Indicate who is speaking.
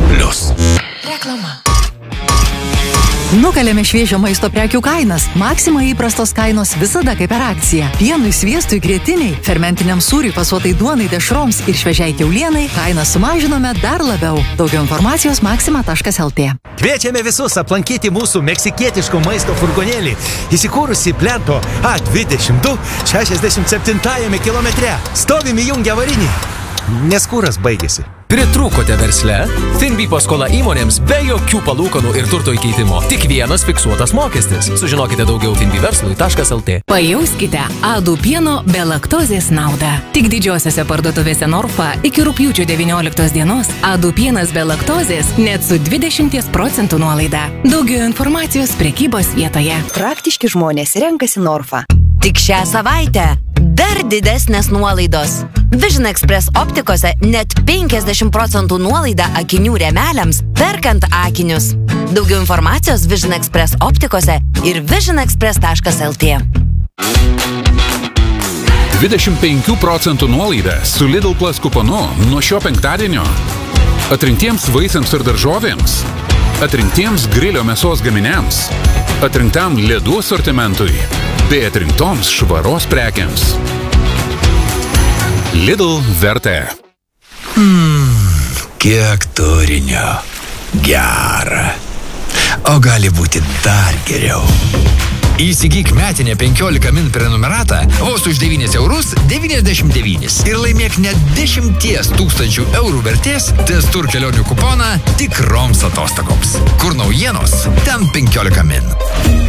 Speaker 1: Reklama.
Speaker 2: Nukalėme šviežio maisto prekių kainas. Maxima įprastos kainos visada kaip per akciją. Pienui, sviestui, grietiniai, fermentiniam sūriui, fasuotai duonai, dešroms ir šviežiai kiaulienai kainą sumažinome dar labiau. Daugiau informacijos maxima.lt.
Speaker 3: Kviečiame visus aplankyti mūsų meksikietiško maisto furgonėlį, įsikūrusi Plento A22 67 kilometre. Stovim įjungę avarinį, nes kūras baigėsi.
Speaker 4: Pritrūkote versle? Finbi paskola įmonėms be jokių palūkanų ir turto įkeitimo. Tik vienas fiksuotas mokestis. Sužinokite daugiau finbiverslui.lt.
Speaker 5: Pajauskite Adų pieno be laktozės naudą. Tik didžiosiose parduotuvėse Norfa iki rugpjūčio 19 dienos Adų pienas be laktozės net su 20% nuolaida. Daugiau informacijos prekybos vietoje.
Speaker 6: Praktiški žmonės renkasi Norfa.
Speaker 7: Tik šią savaitę dar didesnės nuolaidos. Vision Express optikose net 50% nuolaida akinių rėmeliams, perkant akinius. Daugiau informacijos Vision Express optikose ir visionexpress.lt.
Speaker 8: 25% nuolaida su Lidl Plus kuponu nuo šio penktadienio. Atrinktiems vaisiams ir daržovėms. Atrinktiems grilio mėsos gaminiams. Atrinktam ledų asortimentui. Bei atrinktoms švaros prekiams. Lidl vertė.
Speaker 9: Kiek turinio. Gera. O gali būti dar geriau. Įsigyk metinę 15 min prenumeratą vos už 9,99 € ir laimėk net 10 000 eurų vertės Testur kelionių kuponą tikroms atostogoms. Kur naujienos, ten 15 min.